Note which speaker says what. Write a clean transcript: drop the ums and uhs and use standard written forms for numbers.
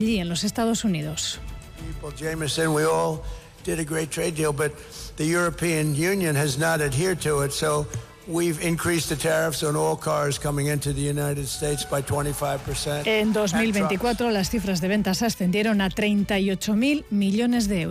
Speaker 1: allí en los Estados Unidos.
Speaker 2: Jameson, we all did a great trade deal, but the European Union has not adhered to it, so we've increased the tariffs on all cars coming into the United States by 25%.
Speaker 1: En 2024 las cifras de ventas ascendieron a 38.000 millones de euros.